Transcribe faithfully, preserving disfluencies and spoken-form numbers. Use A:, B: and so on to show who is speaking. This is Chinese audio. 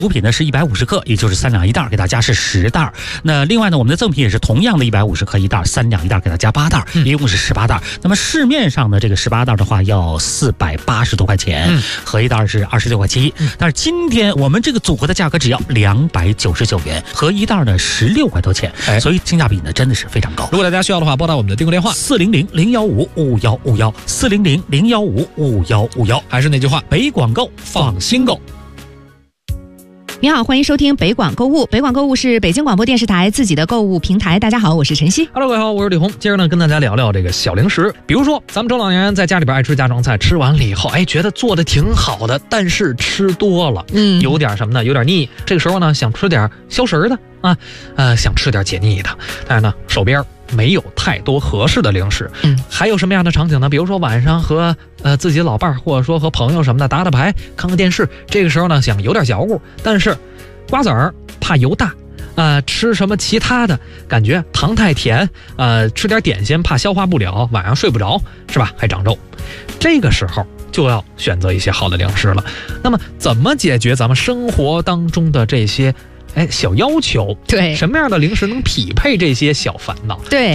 A: 补品呢是一百五十克，也就是三两一袋，给大家是十袋。那另外呢，我们的赠品也是同样的一百五十克一袋，三两一袋，给大家八袋，一共是十八袋。那么市面上的这个十八袋的话要四百八十多块钱，嗯、合一袋是二十六块七。嗯、但是今天我们这个组合的价格只要两百九十九元，合一袋呢十六块多钱，哎、所以性价比呢真的是非常高。
B: 如果大家需要的话，拨打我们的订购电话
A: 四零零零幺五五幺五幺四零零零幺五五幺五幺。
B: 还是那句话，
A: 北广购，放心购。
C: 你好，欢迎收听北广购物。北广购物是北京广播电视台自己的购物平台。大家好，我是晨曦。
B: Hello， 各位好，我是李红。接着呢，跟大家聊聊这个小零食。比如说，咱们中老年人在家里边爱吃家常菜，吃完了以后，哎，觉得做的挺好的，但是吃多了，嗯，有点什么呢？有点腻。这个时候呢，想吃点消食的啊，呃，想吃点解腻的，但是呢，手边没有太多合适的零食。嗯，还有什么样的场景呢？比如说晚上和呃自己的老伴儿，或者说和朋友什么的打打牌、看看电视，这个时候呢想有点嚼乎，但是瓜子儿怕油大，呃吃什么其他的感觉糖太甜，呃吃点点心怕消化不了，晚上睡不着，是吧？还长肉。这个时候就要选择一些好的零食了。那么怎么解决咱们生活当中的这些哎小要求？
C: 对，
B: 什么样的零食能匹配这些小烦恼？
C: 对。